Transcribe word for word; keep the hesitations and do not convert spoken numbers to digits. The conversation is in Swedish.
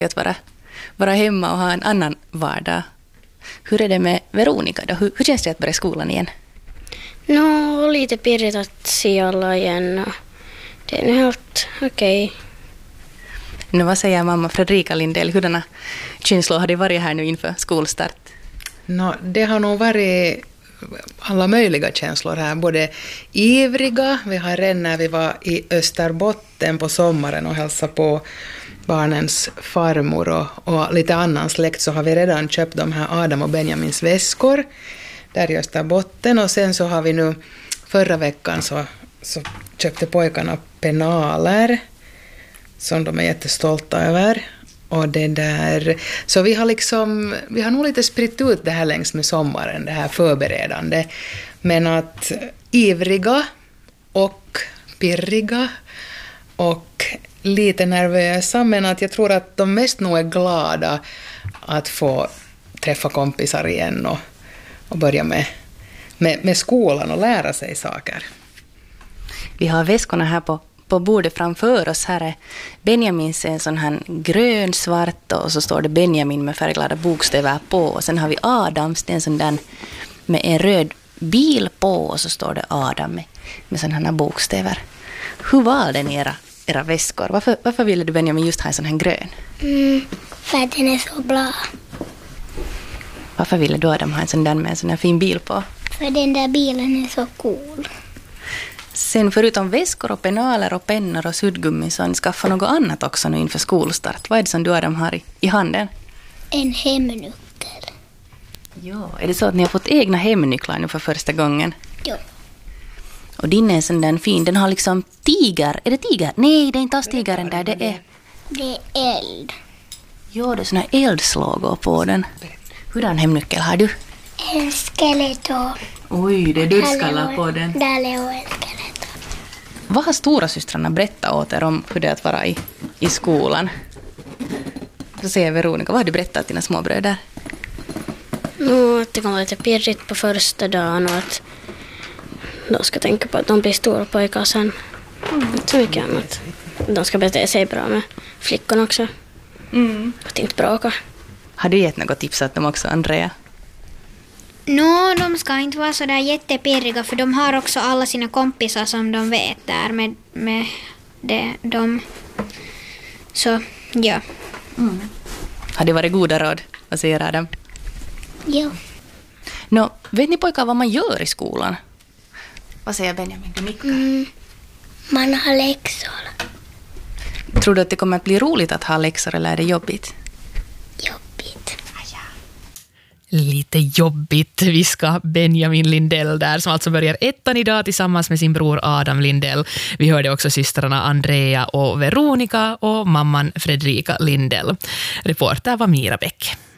att vara, vara hemma och ha en annan vardag. Hur är det med Veronica då? Hur, hur känns det att börja skolan igen? No, lite pirrigt att se alla igen. Och det är helt okej. Okay. Nu, vad säger mamma Fredrika Lindell? Hurdana känslor har det varit här nu inför skolstart? No, det har nog varit alla möjliga känslor här. Både ivriga, vi har redan när vi var i Österbotten på sommaren och hälsade på barnens farmor och, och lite annan släkt, så har vi redan köpt de här Adam och Benjamins väskor där i Österbotten. Och sen så har vi nu förra veckan så, så köpte pojkarna penaler som de är jättestolta över. Och det där, så vi har liksom, vi har nog lite spritt ut det här längs med sommaren, det här förberedande. Men att ivriga och pirriga och lite nervösa, men att jag tror att de mest nog är glada att få träffa kompisar igen och, och börja med, med, med skolan och lära sig saker. Vi har väskorna här på På bordet framför oss. Här är Benjamins en sån här grön, svart, och så står det Benjamin med färgglada bokstäver på. Och sen har vi Adams, det är en sån där med en röd bil på, och så står det Adam med, med såna här bokstäver. Hur valde ni era, era väskor? Varför, varför ville du, Benjamin, just ha en sån här grön? Mm, för att den är så bra. Varför ville du, Adam, ha en sån där med en sån här fin bil på? För den där bilen är så cool. Sen förutom väskor och penaler och pennor och suddgummi, så har ni skaffat något annat också nu inför skolstart. Vad är det som du, Adam, har i, i handen? En hemnyckel. Ja, är det så att ni har fått egna hemnycklar nu för första gången? Ja. Och din är sån där fin, den har liksom tiger. Är det tiger? Nej, det är inte alls tigaren där, det är... Det är eld. Ja, det är sån här eldslågor på den. Hurdan hemnyckel har du? En skeleton. Oj, det är dödskallar på den. Där lever en skeleton. Vad har stora systrarna berättat åt er om hur det är att vara i, i skolan? Så säger Veronica, vad har du berättat till dina småbröder? No, att det kommer lite pirrigt på första dagen och att de ska tänka på att de blir stora pojkar sen. Mm. Så mycket annat. De ska bete sig bra med flickorna också. Mm. Att inte bråka. Har du gett något tips åt dem också, Andrea? Nå, no, de ska inte vara så där jättepirriga, för de har också alla sina kompisar som de vet där med, med det, de. Så, ja. Mm. Har det varit goda råd? Vad säger Adam? Ja. Nå, vet ni pojkar vad man gör i skolan? Vad säger Benjamin? Du nickar. Mm. Man har läxor. Tror du att det kommer att bli roligt att ha läxor, eller är det jobbigt? Jobbigt. Lite jobbigt, viska Benjamin Lindell där, som alltså börjar ettan idag tillsammans med sin bror Adam Lindell. Vi hörde också systrarna Andrea och Veronica och mamman Fredrika Lindell. Reporter var Mira Bäck.